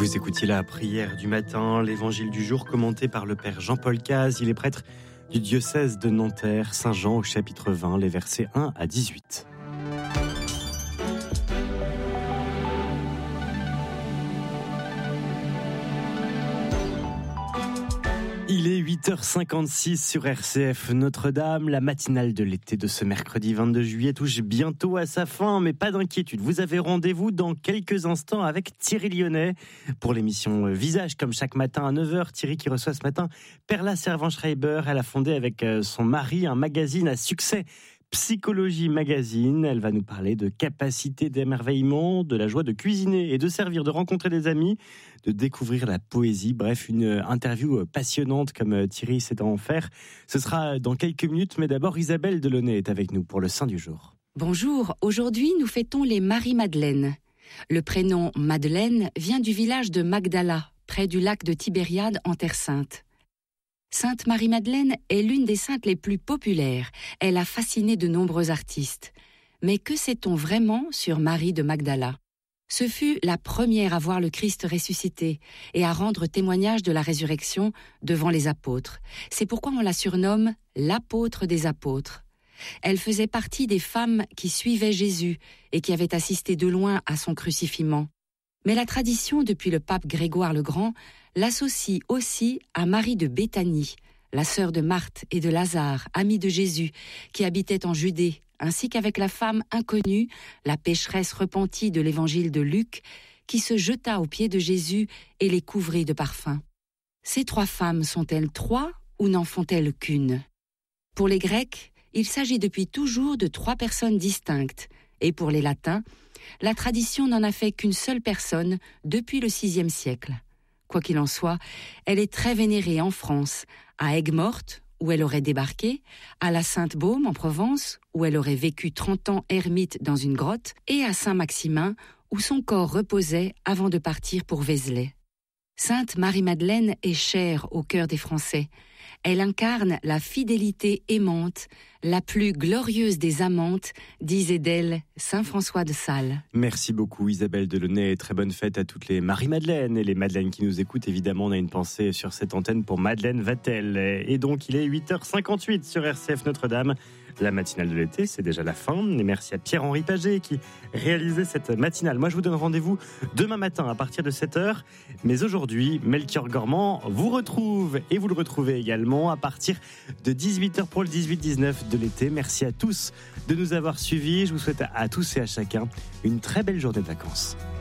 Vous écoutiez la prière du matin, l'évangile du jour commenté par le père Jean-Paul Caz. Il est prêtre du diocèse de Nanterre, Saint-Jean au chapitre 20, les versets 1 à 18. Il est 8h56 sur RCF Notre-Dame. La matinale de l'été de ce mercredi 22 juillet touche bientôt à sa fin, mais pas d'inquiétude. Vous avez rendez-vous dans quelques instants avec Thierry Lyonnais pour l'émission Visage, comme chaque matin à 9h. Thierry qui reçoit ce matin Perla Servan-Schreiber. Elle a fondé avec son mari un magazine à succès, Psychologie Magazine. Elle va nous parler de capacité d'émerveillement, de la joie de cuisiner et de servir, de rencontrer des amis, de découvrir la poésie. Bref, une interview passionnante comme Thierry sait en faire. Ce sera dans quelques minutes, mais d'abord Isabelle Delaunay est avec nous pour le Saint du jour. Bonjour, aujourd'hui nous fêtons les Marie-Madeleine. Le prénom Madeleine vient du village de Magdala, près du lac de Tibériade en Terre Sainte. Sainte Marie-Madeleine est l'une des saintes les plus populaires. Elle a fasciné de nombreux artistes. Mais que sait-on vraiment sur Marie de Magdala ? Ce fut la première à voir le Christ ressuscité et à rendre témoignage de la résurrection devant les apôtres. C'est pourquoi on la surnomme l'apôtre des apôtres. Elle faisait partie des femmes qui suivaient Jésus et qui avaient assisté de loin à son crucifiement. Mais la tradition, depuis le pape Grégoire le Grand, l'associe aussi à Marie de Béthanie, la sœur de Marthe et de Lazare, amie de Jésus, qui habitait en Judée, ainsi qu'avec la femme inconnue, la pécheresse repentie de l'évangile de Luc, qui se jeta aux pieds de Jésus et les couvrit de parfums. Ces trois femmes sont-elles trois ou n'en font-elles qu'une ? Pour les Grecs, il s'agit depuis toujours de trois personnes distinctes, et pour les Latins, la tradition n'en a fait qu'une seule personne depuis le VIe siècle. Quoi qu'il en soit, elle est très vénérée en France, à Aigues-Mortes, où elle aurait débarqué, à la Sainte-Baume en Provence, où elle aurait vécu 30 ans ermite dans une grotte, et à Saint-Maximin, où son corps reposait avant de partir pour Vézelay. Sainte Marie-Madeleine est chère au cœur des Français. Elle incarne la fidélité aimante, la plus glorieuse des amantes, disait d'elle saint François de Sales. Merci beaucoup Isabelle Delaunay et très bonne fête à toutes les Marie-Madeleine et les Madeleines qui nous écoutent. Évidemment, on a une pensée sur cette antenne pour Madeleine Vatel. Et donc, il est 8h58 sur RCF Notre-Dame. La matinale de l'été, c'est déjà la fin. Et merci à Pierre-Henri Paget qui réalisait cette matinale. Moi, je vous donne rendez-vous demain matin à partir de 7h. Mais aujourd'hui, Melchior Gormand vous retrouve et vous le retrouvez également à partir de 18h pour le 18-19 de l'été. Merci à tous de nous avoir suivis. Je vous souhaite à tous et à chacun une très belle journée de vacances.